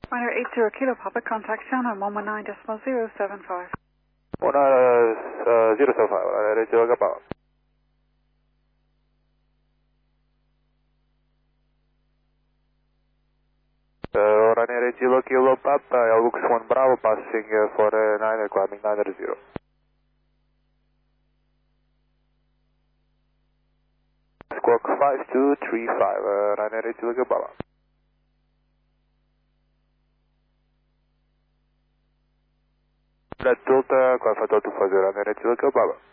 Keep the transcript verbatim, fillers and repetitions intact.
Runner eight zero Kilo Papa, contact channel one one nine decimal zero seven five. one nine zero seven five, runner eight zero Papa. Uh, runner eight zero Kilo Papa, Lux one Bravo, passing uh, for uh, nine, climbing nine zero. Squawk five two three five, uh, runner eight zero Papa. Red Delta, Alpha two four zero, runner eight zero Papa.